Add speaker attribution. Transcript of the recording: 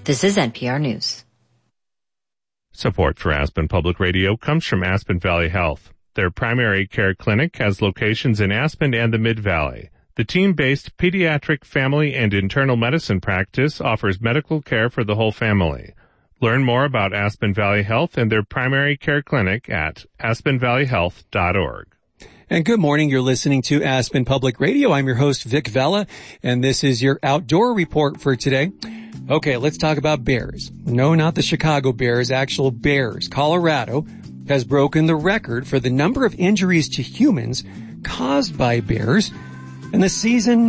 Speaker 1: This is NPR News.
Speaker 2: Support for Aspen Public Radio comes from Aspen Valley Health. Their primary care clinic has locations in Aspen and the Mid-Valley. The team-based pediatric family and internal medicine practice offers medical care for the whole family. Learn more about Aspen Valley Health and their primary care clinic at aspenvalleyhealth.org.
Speaker 3: And good morning. You're listening to Aspen Public Radio. I'm your host, Vic Vella, and this is your outdoor report for today. Okay, let's talk about bears. No, not the Chicago Bears, actual bears. Colorado has broken the record for the number of injuries to humans caused by bears, and the season